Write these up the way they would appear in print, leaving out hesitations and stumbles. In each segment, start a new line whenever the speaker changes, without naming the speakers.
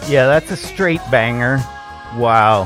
Yeah, that's a straight banger. Wow.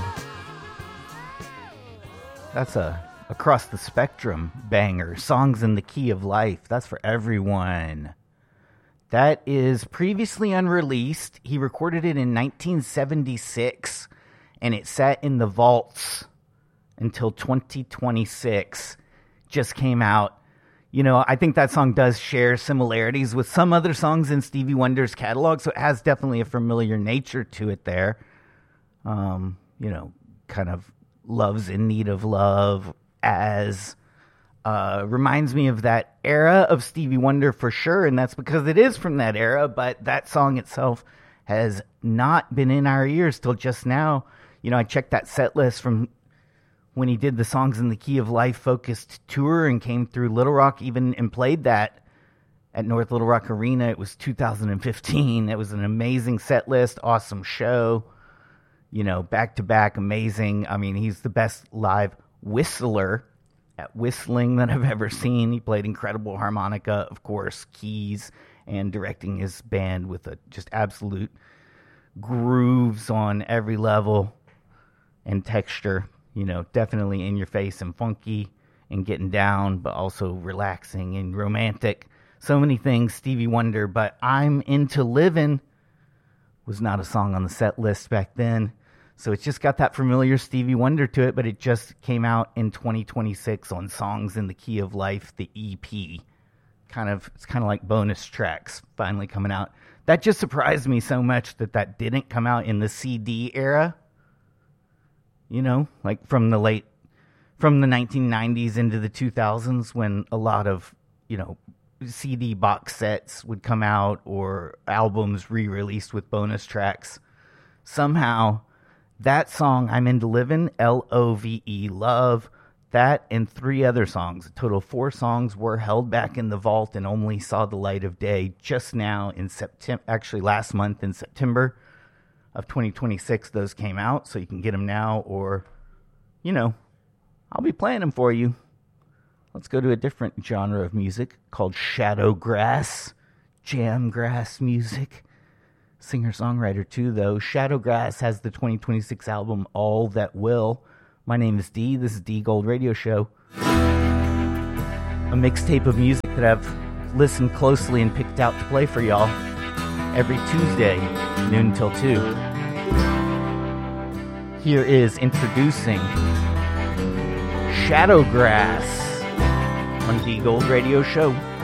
That's a across the spectrum banger. Songs in the Key of Life. That's for everyone. That is previously unreleased. He recorded it in 1976, and it sat in the vaults until 2026. Just came out. You know, I think that song does share similarities with some other songs in Stevie Wonder's catalog, so it has definitely a familiar nature to it there. You know, kind of Love's in Need of Love, reminds me of that era of Stevie Wonder for sure, and that's because it is from that era, but that song itself has not been in our ears till just now. You know, I checked that set list from when he did the Songs in the Key of Life focused tour and came through Little Rock even and played that at North Little Rock Arena. It was 2015. It was an amazing set list, awesome show, you know, back to back, amazing. I mean, he's the best live whistler at whistling that I've ever seen. He played incredible harmonica, of course, keys, and directing his band with a just absolute grooves on every level and texture. You know, definitely in your face and funky and getting down, but also relaxing and romantic. So many things, Stevie Wonder. But I'm Into Livin' was not a song on the set list back then. So it's just got that familiar Stevie Wonder to it, but it just came out in 2026 on Songs in the Key of Life, the EP. It's kind of like bonus tracks finally coming out. That just surprised me so much that didn't come out in the CD era. You know, like from the 1990s into the 2000s when a lot of, you know, CD box sets would come out or albums re-released with bonus tracks. Somehow, that song, I'm Into Livin', L-O-V-E, Love, that and 3 other songs, a total of 4 songs, were held back in the vault and only saw the light of day just now in September, actually last month in September of 2026, those came out, so you can get them now, or, you know, I'll be playing them for you. Let's go to a different genre of music called Shadowgrass, jamgrass music. Singer-songwriter too, though. Shadowgrass has the 2026 album All That Will. My name is D. This is D Gold Radio Show. A mixtape of music that I've listened closely and picked out to play for y'all every Tuesday, noon till 2. Here is introducing Shadowgrass on D Gold Radio Show.